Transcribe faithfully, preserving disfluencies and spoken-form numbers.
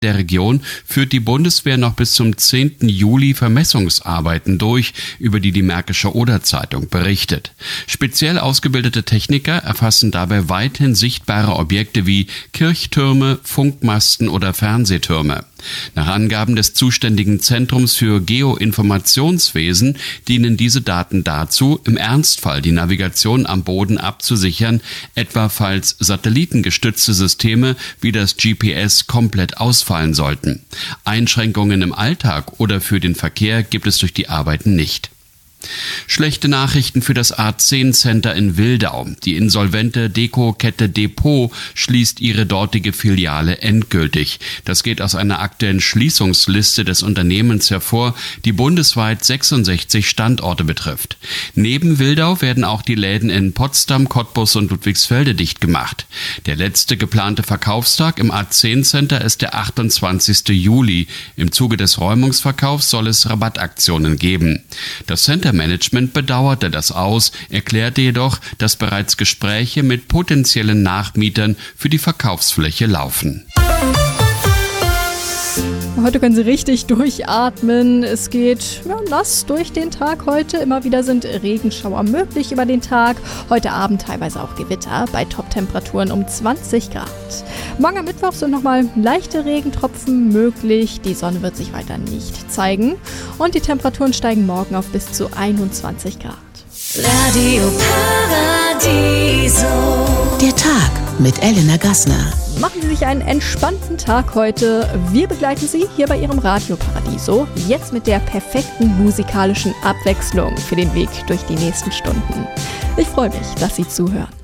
der Region führt die Bundeswehr noch bis zum zehnten Juli Vermessungsarbeiten durch, über die die Märkische Oder-Zeitung berichtet. Speziell ausgebildete Techniker erfassen dabei weithin sichtbare Objekte wie Kirchtürme, Funkmasten oder Fernsehtürme. Nach Angaben des zuständigen Zentrums für Geoinformationswesen dienen diese Daten dazu, im Ernstfall die Navigation am Boden abzusichern, etwa falls satellitengestützte Systeme wie das G P S komplett ausfallen sollten. Einschränkungen im Alltag oder für den Verkehr gibt es durch die Arbeiten nicht. Schlechte Nachrichten für das A zehn Center in Wildau. Die insolvente Deko-Kette Depot schließt ihre dortige Filiale endgültig. Das geht aus einer aktuellen Schließungsliste des Unternehmens hervor, die bundesweit sechsundsechzig Standorte betrifft. Neben Wildau werden auch die Läden in Potsdam, Cottbus und Ludwigsfelde dicht gemacht. Der letzte geplante Verkaufstag im A zehn Center ist der achtundzwanzigste Juli. Im Zuge des Räumungsverkaufs soll es Rabattaktionen geben. Das Center Management bedauerte das aus, erklärte jedoch, dass bereits Gespräche mit potenziellen Nachmietern für die Verkaufsfläche laufen. Heute können Sie richtig durchatmen. Es geht ja, nass durch den Tag heute. Immer wieder sind Regenschauer möglich über den Tag. Heute Abend teilweise auch Gewitter bei Top-Temperaturen um zwanzig Grad. Morgen am Mittwoch sind nochmal leichte Regentropfen möglich. Die Sonne wird sich weiter nicht zeigen. Und die Temperaturen steigen morgen auf bis zu einundzwanzig Grad. Radio Paradiso. Der Tag mit Elena Gassner. Machen Sie sich einen entspannten Tag heute. Wir begleiten Sie hier bei Ihrem Radio Paradiso. Jetzt mit der perfekten musikalischen Abwechslung für den Weg durch die nächsten Stunden. Ich freue mich, dass Sie zuhören.